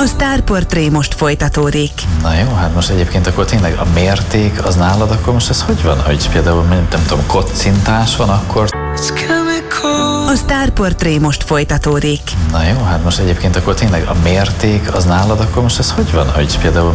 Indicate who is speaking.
Speaker 1: A Sztárportré most folytatódik.
Speaker 2: Na jó, hát most egyébként akkor tényleg a mérték az nálad, akkor most ez hogy van? Hogy például, nem tudom, kocintás van, akkor...
Speaker 1: A Sztárportré most folytatódik.
Speaker 2: Na jó, hát most egyébként akkor tényleg a mérték az nálad, akkor most ez hogy van? Hogy például